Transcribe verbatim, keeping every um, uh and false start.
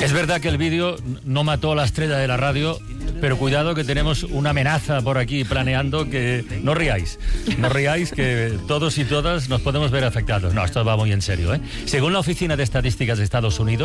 Es verdad que el vídeo no mató a la estrella de la radio, pero cuidado que tenemos una amenaza por aquí planeando que no riáis, no riáis que todos y todas nos podemos ver afectados. No, esto va muy en serio, ¿eh? Según la Oficina de Estadísticas de Estados Unidos,